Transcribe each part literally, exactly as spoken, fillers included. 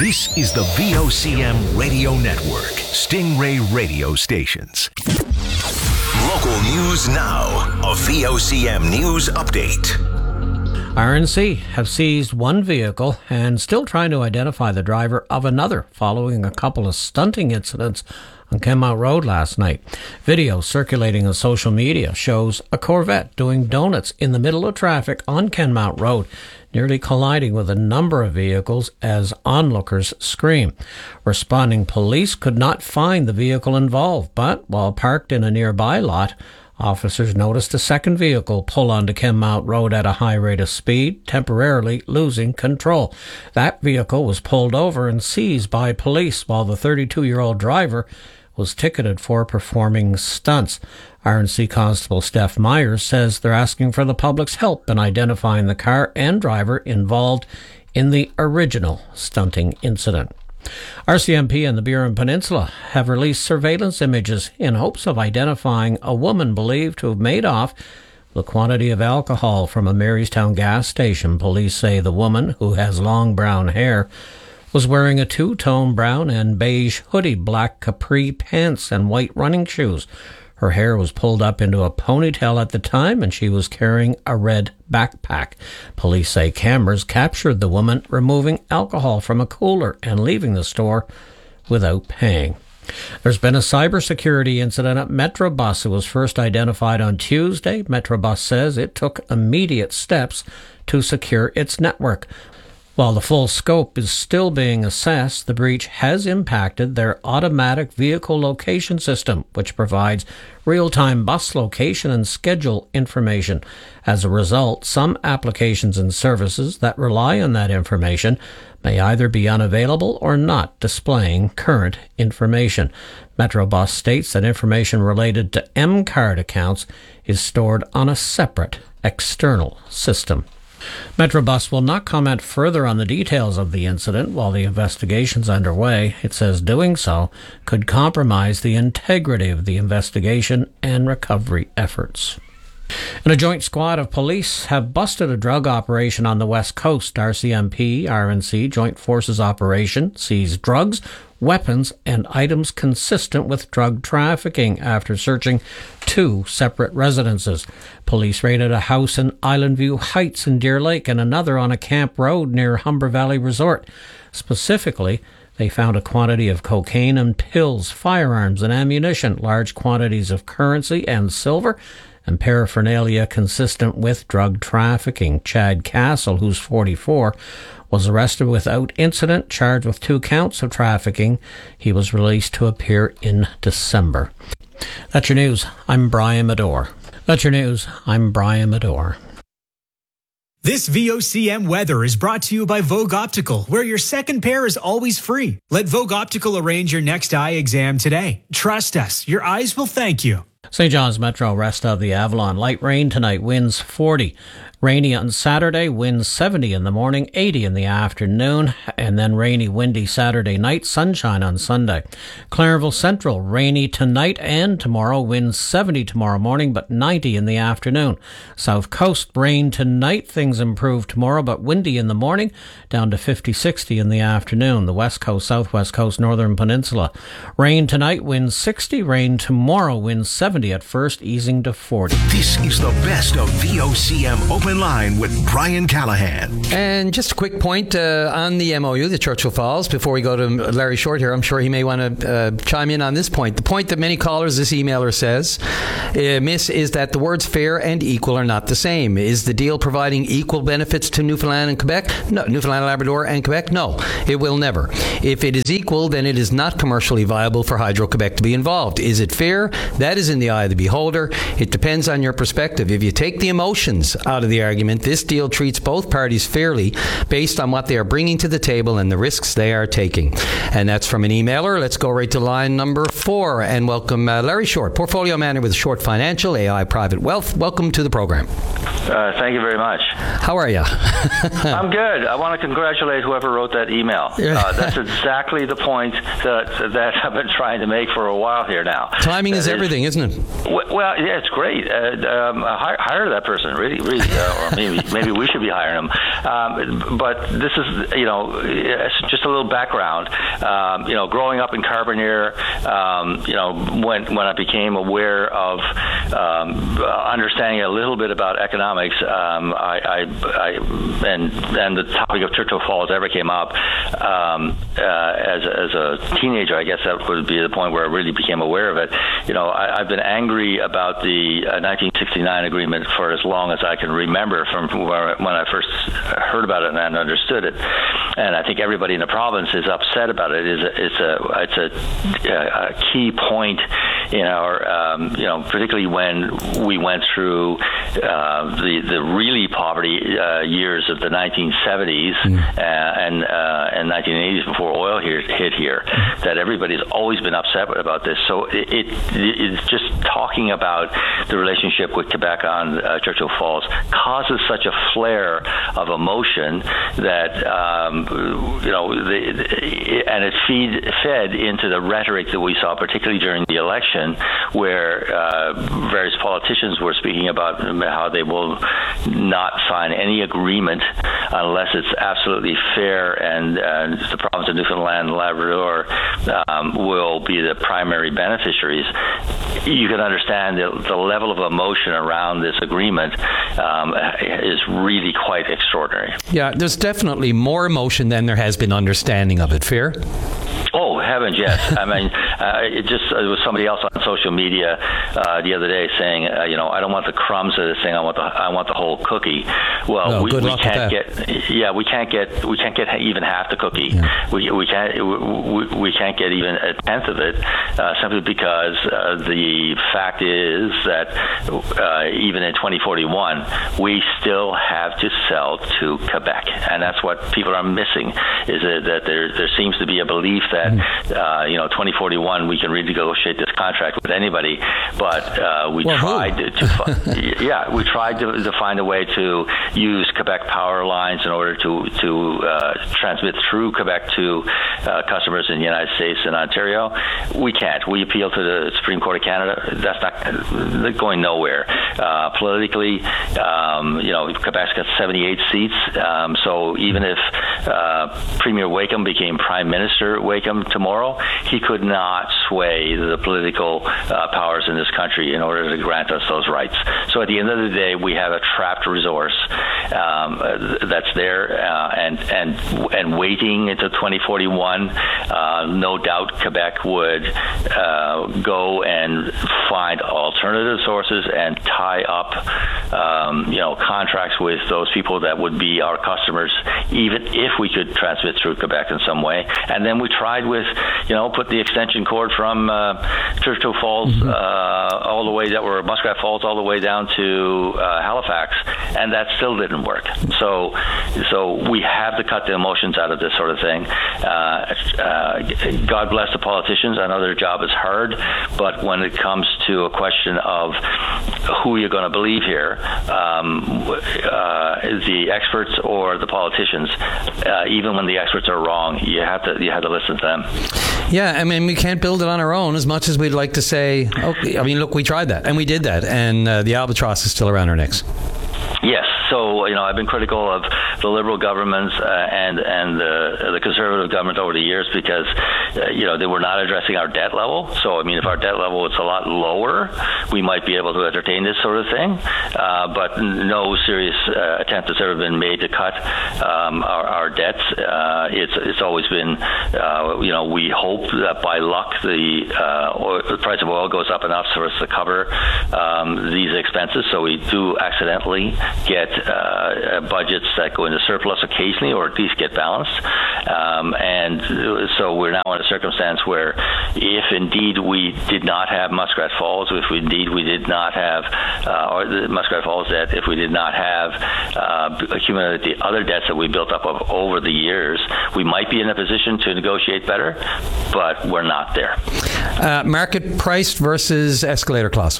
This is the V O C M Radio Network, Stingray Radio Stations. Local news now. A V O C M News Update. R N C have seized one vehicle and still trying to identify the driver of another following a couple of stunting incidents on Kenmount Road last night. Video circulating on social media shows a Corvette doing donuts in the middle of traffic on Kenmount Road, nearly colliding with a number of vehicles as onlookers scream. Responding police could not find the vehicle involved, but while parked in a nearby lot, officers noticed a second vehicle pull onto Kenmount Road at a high rate of speed, temporarily losing control. That vehicle was pulled over and seized by police, while the thirty-two-year-old driver was ticketed for performing stunts. R N C Constable Steph Myers says they're asking for the public's help in identifying the car and driver involved in the original stunting incident. R C M P and the Burin Peninsula have released surveillance images in hopes of identifying a woman believed to have made off with a quantity of alcohol from a Marystown gas station. Police say the woman, who has long brown hair, was wearing a two-tone brown and beige hoodie, black capri pants, and white running shoes. Her hair was pulled up into a ponytail at the time, and she was carrying a red backpack. Police say cameras captured the woman removing alcohol from a cooler and leaving the store without paying. There's been a cybersecurity incident at Metrobus. It was first identified on Tuesday. Metrobus says it took immediate steps to secure its network. While the full scope is still being assessed, the breach has impacted their automatic vehicle location system, which provides real-time bus location and schedule information. As a result, some applications and services that rely on that information may either be unavailable or not displaying current information. Metrobus states that information related to M-Card accounts is stored on a separate external system. Metrobus will not comment further on the details of the incident while the investigation's underway. It says doing so could compromise the integrity of the investigation and recovery efforts. And a joint squad of police have busted a drug operation on the West Coast. R C M P, R N C, Joint Forces Operation seized drugs, weapons, and items consistent with drug trafficking after searching two separate residences. Police raided a house in Island View Heights in Deer Lake and another on a camp road near Humber Valley Resort. Specifically, they found a quantity of cocaine and pills, firearms and ammunition, large quantities of currency and silver, and paraphernalia consistent with drug trafficking. Chad Castle, who's forty-four, was arrested without incident, charged with two counts of trafficking. He was released to appear in December. That's your news. I'm Brian Medore. That's your news. I'm Brian Medore. This V O C M weather is brought to you by Vogue Optical, where your second pair is always free. Let Vogue Optical arrange your next eye exam today. Trust us, your eyes will thank you. Saint John's Metro, rest of the Avalon. Light rain tonight, winds forty. Rainy on Saturday, winds seventy in the morning, eighty in the afternoon, and then rainy, windy Saturday night, sunshine on Sunday. Clarenville Central, rainy tonight and tomorrow, winds seventy tomorrow morning, but ninety in the afternoon. South Coast, rain tonight, things improve tomorrow, but windy in the morning, down to fifty, sixty in the afternoon. The West Coast, Southwest Coast, Northern Peninsula, rain tonight, winds sixty, rain tomorrow, winds seventy at first, easing to forty. This is the best of V O C M Open Line with Brian Callahan. And just a quick point uh, on the M O U, the Churchill Falls, before we go to Larry Short here. I'm sure he may want to uh, chime in on this point. The point that many callers, this emailer says, uh, miss, is that the words fair and equal are not the same. Is the deal providing equal benefits to Newfoundland and Quebec? No. Newfoundland, Labrador and Quebec? No. It will never. If it is equal, then it is not commercially viable for Hydro-Quebec to be involved. Is it fair? That is in the eye of the beholder. It depends on your perspective. If you take the emotions out of the argument, this deal treats both parties fairly based on what they are bringing to the table and the risks they are taking. And that's from an emailer. Let's go right to line number four and welcome uh, Larry Short, portfolio manager with Short Financial, A I Private Wealth. Welcome to the program. Uh, thank you very much. How are you? I'm good. I want to congratulate whoever wrote that email. Uh, that's exactly the point that that I've been trying to make for a while here now. Timing is, is everything, isn't it? Well, yeah, it's great. Uh, um, hire, hire that person. Really, really. Uh, uh, or maybe maybe we should be hiring them. Um, but this is, you know, just a little background. Um, you know, growing up in Carbonear, um, you know, when when I became aware of um, understanding a little bit about economics, um, I, I, I and and the topic of Churchill Falls ever came up. Um, uh, as a, as a teenager, I guess that would be the point where I really became aware of it. You know, I, I've been angry about the uh, nineteen sixty-nine agreement for as long as I can remember, from when I first heard about it and understood it. And I think everybody in the province is upset about it. It's a it's a, it's a, a key point in our, um, you know, particularly when we went through uh, the the really poverty uh, years of the nineteen seventies mm. uh, and uh, and nineteen eighties before oil here, hit here. That everybody's always been upset about this. So it, it it's just talking about the relationship with Quebec on uh, Churchill Falls causes such a flare of emotion that um, you know, the, the, and it feed, fed into the rhetoric that we saw, particularly during the election, where uh, various politicians were speaking about how they will not sign any agreement unless it's absolutely fair, and uh, the province of Newfoundland and Labrador um, will be the primary beneficiaries. You can understand the, the level of emotion around this agreement um, is really quite extraordinary. Yeah, there's definitely more emotion than there has been understanding of it. Fair? Oh, heavens, yes. I mean, uh, it just it was somebody else on social media uh, the other day saying, uh, you know, I don't want the crumbs of this thing. I want the I want the whole cookie. Well, no, we, good we luck can't with that. get. Yeah, we can't get. We can't get even half the cookie. Yeah. We we can't. We, we can't get even a tenth of it, uh, simply because uh, the fact is that uh, even in twenty forty-one, we still have to sell to Quebec, and that's what people are missing. Is that, that there there seems to be a belief that uh, you know, twenty forty-one, we can renegotiate this contract with anybody, but uh, we well, tried to, to fi- yeah, we tried to, to find a way to use Quebec power lines in order to to uh, transmit through Quebec to uh, customers in the United States and Ontario. We can't. We appeal to the Supreme Court of Canada. That's not going nowhere. Uh, politically, um, you know, Quebec's got seventy-eight seats, um, so even if uh, Premier Wakeham became Prime Minister Wakeham tomorrow, he could not sway the political uh, powers in this country in order to grant us those rights. So at the end of the day, we have a trapped resource um, that's there uh, and and and waiting until twenty forty-one. Uh, no doubt Quebec would uh, go and find alternative sources and tie up um, you know, contracts with those people that would be our customers, even if we could transmit through Quebec in some way. And then we tried with, you know, put the extension cord from uh, Churchill Falls mm-hmm. uh, all the way that were Muskrat Falls all the way down to uh, Halifax, and that still didn't work. So, so we have to cut the emotions out of this sort of thing. Uh, uh, God bless the politicians. I know their job is hard, but when it comes to a question of who you're going to believe here, um, uh, the experts or the politicians, uh, even when the experts are wrong, you have to you have to listen to them. Yeah, I mean, we can't build it on our own as much as we'd like to say, okay, I mean, look, we tried that, and we did that, and uh, the albatross is still around our necks. Yes. So, you know, I've been critical of the Liberal governments uh, and and the, the Conservative government over the years because, uh, you know, they were not addressing our debt level. So, I mean, if our debt level was a lot lower, we might be able to entertain this sort of thing. Uh, but no serious uh, attempt has ever been made to cut um, our, our debts. Uh, it's it's always been, uh, you know, we hope that by luck the, uh, oil, the price of oil goes up enough for us to cover um, these expenses. So we do accidentally get uh, budgets that go into surplus occasionally, or at least get balanced. Um, and so we're now in a circumstance where, if indeed we did not have Muskrat Falls, if we, indeed we did not have, uh, or the Muskrat Falls debt, if we did not have uh, accumulated the other debts that we built up of, over the years, we might be in a position to negotiate better, but we're not there. Uh, market priced versus escalator clause.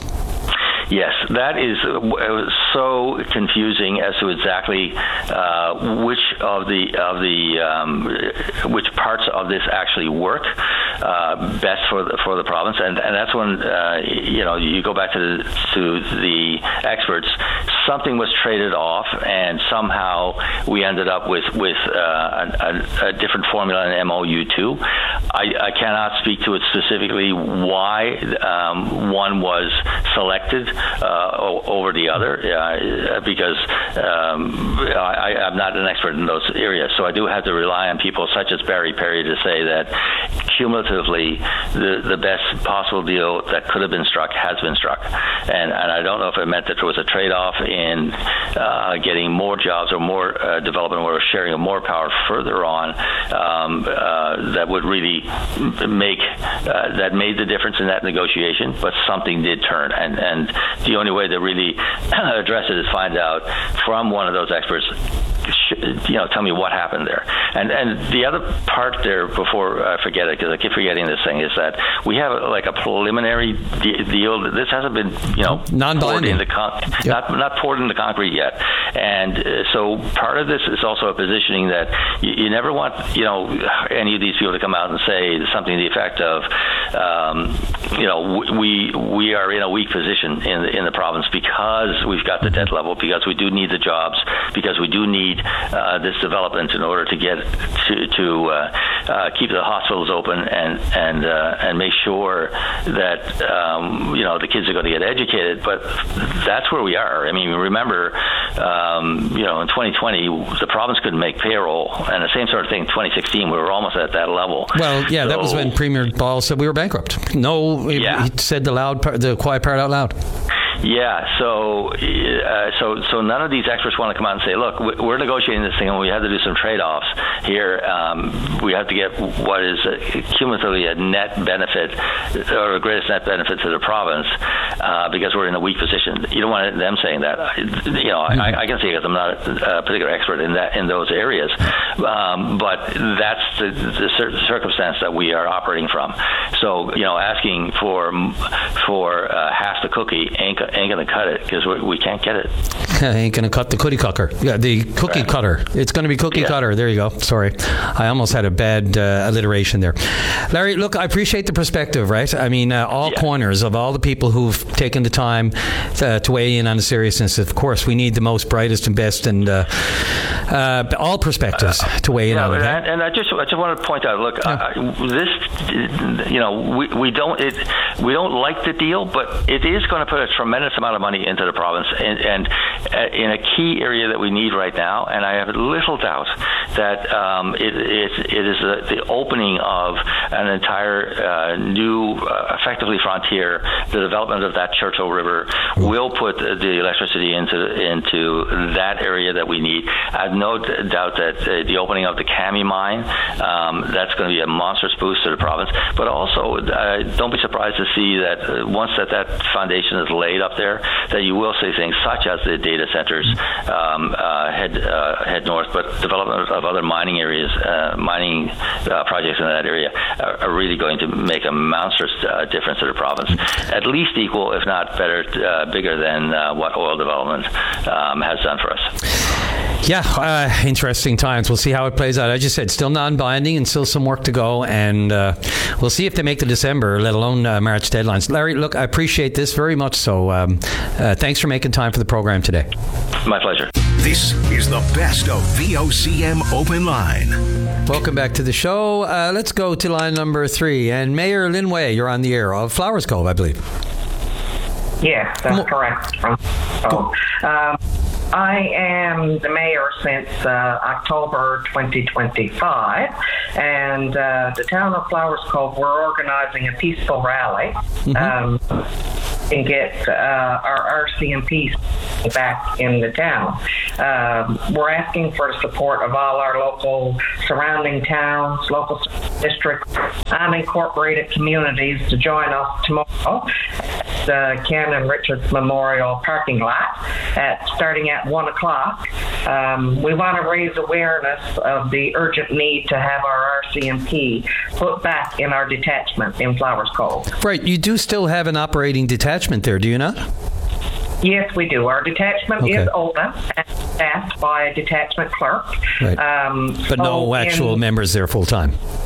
Yes, that is uh, so confusing as to exactly uh, which of the of the um, which parts of this actually work. uh, best for the, for the province, and, and that's when uh, you know you go back to the, to the experts. Something was traded off, and somehow we ended up with with uh, a, a different formula in M O U two. I, I cannot speak to it specifically why um, one was selected uh, over the other, uh, because um, I, I'm not an expert in those areas, so I do have to rely on people such as Barry Perry to say that cumulatively the, the best possible deal that could have been struck has been struck. And, and I don't know if it meant that there was a trade-off in uh, getting more jobs or more uh, development or sharing of more power further on um, uh, that would really make, uh, that made the difference in that negotiation, but something did turn. And, and the only way to really address it is find out from one of those experts, you know, tell me what happened there. And and the other part there, before I forget it, because I keep forgetting this thing, is that we have like a preliminary de- deal. This hasn't been, you know, poured into con- yep. not not poured into concrete yet. And uh, so part of this is also a positioning that you, you never want, you know, any of these people to come out and say something to the effect of, um, you know, we we are in a weak position in the, in the province because we've got the debt level, because we do need the jobs, because we do need uh, this development in order to get to, to uh, uh, keep the hospitals open and and uh, and make sure that um, you know the kids are going to get educated. But that's where we are. I mean, remember, um, you know, in twenty twenty, the province couldn't make payroll, and the same sort of thing in twenty sixteen. We were almost at that level. Well, yeah, so, that was when Premier Ball said we were bankrupt. No, yeah. he said the loud, part, the quiet part out loud. Yeah, so uh, so so none of these experts want to come out and say, look, we're negotiating this thing and we have to do some trade-offs here. Um, we have to get what is a, cumulatively a net benefit, or the greatest net benefit to the province, uh, because we're in a weak position. You don't want them saying that. You know, mm-hmm. I, I can see it because I'm not a particular expert in that in those areas, um, but that's the, the circumstance that we are operating from. So, you know, asking for for uh, half the cookie ain't ain't going to cut it, because we, we can't get it. Ain't going to cut the cookie cutter. Yeah, the cookie right. cutter. It's going to be cookie yeah. cutter. There you go. Sorry. I almost had a bad uh, alliteration there. Larry, look, I appreciate the perspective, right? I mean, uh, all yeah. corners of all the people who've taken the time to, to weigh in on the seriousness. Of course, we need the most, brightest and best, and uh, uh, all perspectives uh, to weigh in yeah, on it. And, and I just I just want to point out, look, yeah. uh, this, you know, we, we don't it, we don't like the deal, but it is going to put a tremendous amount of money into the province, and, and uh, in a key area that we need right now. And I have little doubt that um, it, it, it is a, the opening of an entire uh, new, uh, effectively frontier. The development of that Churchill River will put the electricity into into that area that we need. I have no d- doubt that uh, the opening of the Kami mine, um, that's going to be a monstrous boost to the province. But also, uh, don't be surprised to see that uh, once that, that foundation is laid up there, that you will see things such as the data centers um, uh, head uh, head north, but development of other mining areas, uh, mining uh, projects in that area are, are really going to make a monstrous uh, difference to the province. At least equal, if not better, uh, bigger than uh, what oil development um, has done for us. Yeah, uh, interesting times. We'll see how it plays out. As you said, still non-binding and still some work to go, and uh, we'll see if they make the December, let alone uh, March deadlines. Larry, look, I appreciate this very much so. Um, uh, thanks for making time for the program today. My pleasure. This is the best of V O C M Open Line. Welcome back to the show. Uh, let's go to line number three. And Mayor Lynn Way, you're on the air of Flowers Cove, I believe. Yes, that's Mo- correct. So, um, I am the mayor since uh, October twenty twenty-five, and uh, the town of Flowers Cove, we're organizing a peaceful rally mm-hmm. um, and get uh, our R C M P back in the town. Um, we're asking for the support of all our local surrounding towns, local districts, unincorporated communities to join us tomorrow at the Ken and Richards Memorial parking lot at starting at one o'clock. Um, we want to raise awareness of the urgent need to have our R C M P put back in our detachment in Flowers Cove. Right. You do still have an operating detachment there, do you not? Yes, we do. Our detachment okay. is open and staffed by a detachment clerk. Right. Um, but so no actual in, members there full time?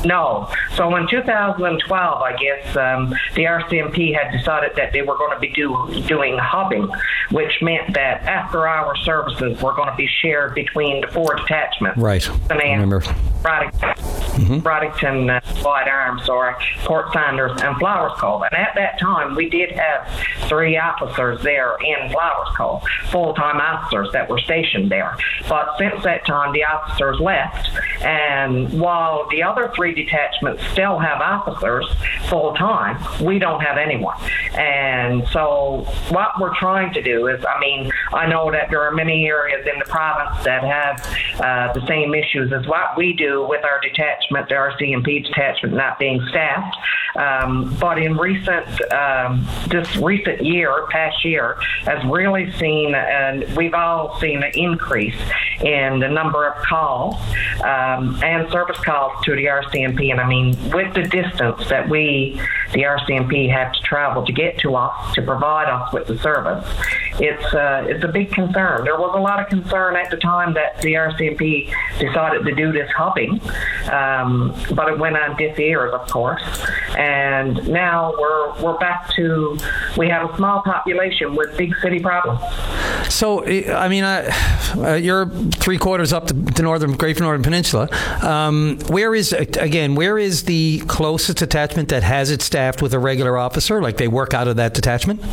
No. So in two thousand twelve, I guess, um, the R C M P had decided that they were going to be do, doing hubbing, which meant that after-hour services were going to be shared between the four detachments. Right. I remember. Bradington, mm-hmm. Bradington uh, White Arms, or Port Sanders, and Flowers Cove. And at that time, we did have three officers there in Flowers Cove, full-time officers that were stationed there. But since that time, the officers left. And while the other three detachments still have officers full-time, we don't have anyone. And so what we're trying to do is, I mean, I know that there are many areas in the province that have uh, the same issues as what we do with our detachment, the R C M P detachment not being staffed. Um, but in recent, um, this recent year, past year, has really seen, and we've all seen an increase in the number of calls um, and service calls to the R C M P. And I mean, with the distance that we, the R C M P, have to travel to get to us, to provide us with the service, it's, uh, it's a big concern. There was a lot of concern at the time that the R C M P decided to do this hubbing, um, but it went on deaf ears, of course. And now we're we're back to, we have a small population with big city problems. So, I mean, uh, uh, you're three quarters up the, the northern Great Northern Peninsula. Um, where is, again, where is the closest detachment that has it staffed with a regular officer? Like they work out of that detachment?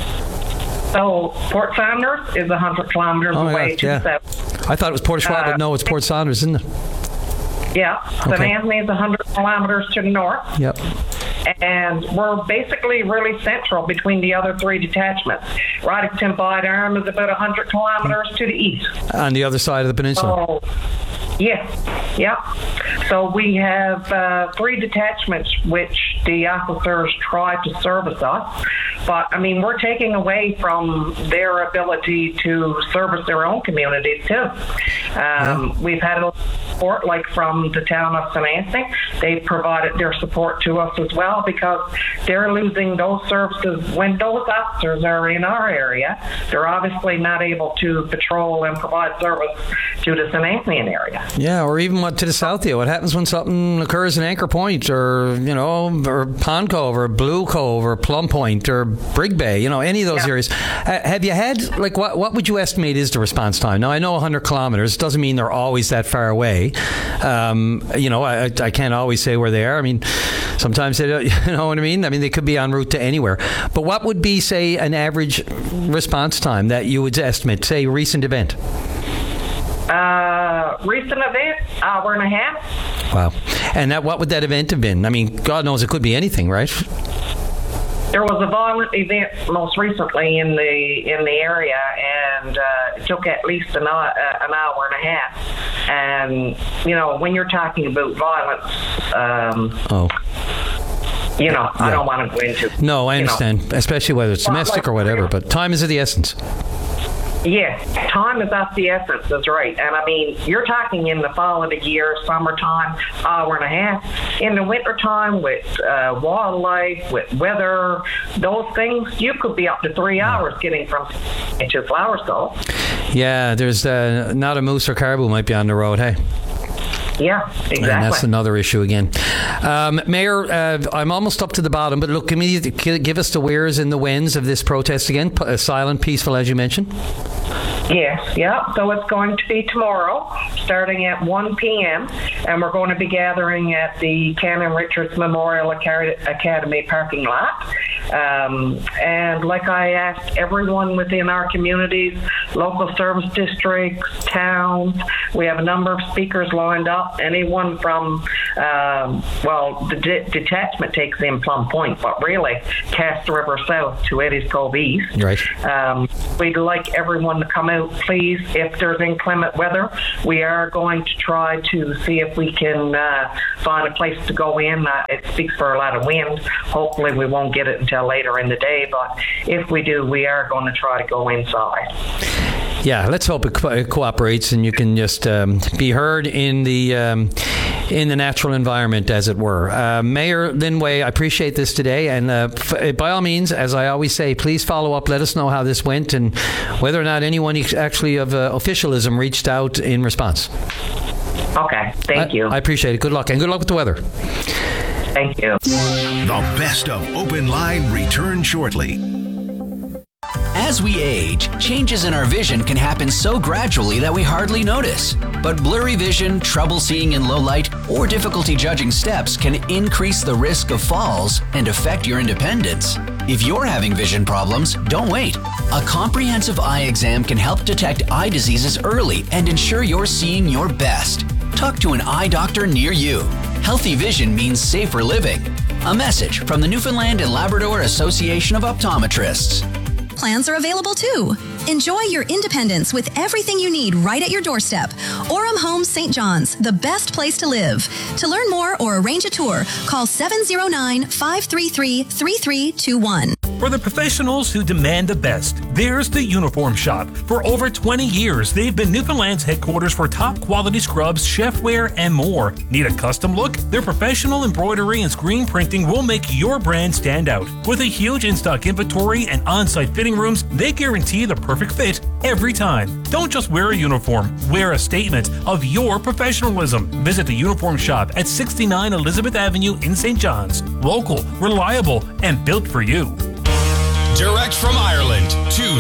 So Port Saunders is one hundred kilometers oh away God, to yeah. the south. I thought it was Port Schwab, uh, but no, it's Port Saunders, isn't it? Yeah. Saint Okay. Anthony is one hundred kilometers to the north. Yep. And we're basically really central between the other three detachments. Rodington White Arm is about one hundred kilometers to the east. On the other side of the peninsula. So, yes, yep. So we have uh, three detachments which the officers try to service us. But, I mean, we're taking away from their ability to service their own communities, too. Um, yeah. We've had a support, like from the town of Saint Anthony. They provided their support to us as well, because they're losing those services. When those officers are in our area, they're obviously not able to patrol and provide service to the Saint Anthony area. Yeah, or even what to the south here. What happens when something occurs in Anchor Point, or, you know, or Pond Cove, or Blue Cove, or Plum Point, or Brig Bay, you know, any of those yeah. areas. Uh, have you had, like, what what would you estimate is the response time? Now, I know one hundred kilometers doesn't mean they're always that far away. Um, you know, I, I can't always say where they are. I mean, sometimes they don't, you know what I mean? I mean, they could be en route to anywhere. But what would be, say, an average response time that you would estimate, say, recent event? Uh, recent event, hour and a half. Wow. And that, what would that event have been? I mean, God knows it could be anything, right? There was a violent event most recently in the in the area, and uh, it took at least an, uh, an hour and a half. And, you know, when you're talking about violence, um, oh. you know, yeah. I don't want to go into... No, I understand, know. especially whether it's domestic like, or whatever, but time is of the essence. Yes, time is of the essence, that's right. And I mean, you're talking in the fall of the year, summertime, hour and a half. In the wintertime, with uh, wildlife, with weather, those things, you could be up to three hours getting from to Flowers Cove. Yeah, there's uh, not a moose or caribou might be on the road, hey? Yeah, exactly. And that's another issue again. Um, Mayor, uh, I'm almost up to the bottom, but look, give me, give us the wheres and the whens of this protest again. P- silent, peaceful, as you mentioned. Yes, yeah. So it's going to be tomorrow, starting at one p.m., and we're going to be gathering at the Canon Richards Memorial Academy parking lot. Um, and like I asked everyone within our communities, local service districts, towns, we have a number of speakers lined up. Anyone from, um, well, the de- detachment takes in Plum Point, but really Cass River South to Eddie's Cove East. Right. Um, we'd like everyone to come out, please. If there's inclement weather, we are going to try to see if we can uh, find a place to go in. Uh, it speaks for a lot of wind. Hopefully we won't get it until later in the day, but if we do, we are going to try to go inside. Yeah, let's hope it, co- it cooperates and you can just um, be heard in the um, in the natural environment, as it were. Uh, Mayor Linway, I appreciate this today, and uh, f- by all means, as I always say, please follow up. Let us know how this went and whether or not anyone actually of uh, officialism reached out in response. Okay, thank I, you. I appreciate it. Good luck, and good luck with the weather. Thank you. The best of Open Line returns shortly. As we age, changes in our vision can happen so gradually that we hardly notice. But blurry vision, trouble seeing in low light, or difficulty judging steps can increase the risk of falls and affect your independence. If you're having vision problems, don't wait. A comprehensive eye exam can help detect eye diseases early and ensure you're seeing your best. Talk to an eye doctor near you. Healthy vision means safer living. A message from the Newfoundland and Labrador Association of Optometrists. Plans are available too. Enjoy your independence with everything you need right at your doorstep. Orem Homes Saint John's, the best place to live. To learn more or arrange a tour, call seven oh nine, five three three, three three two one. For the professionals who demand the best, there's the Uniform Shop. For over twenty years, they've been Newfoundland's headquarters for top quality scrubs, chefware, and more. Need a custom look? Their professional embroidery and screen printing will make your brand stand out. With a huge in-stock inventory and on-site fitting rooms, they guarantee the perfect fit every time. Don't just wear a uniform, wear a statement of your professionalism. Visit the Uniform Shop at sixty-nine Elizabeth Avenue in Saint John's. Local, reliable, and built for you. Direct from Ireland to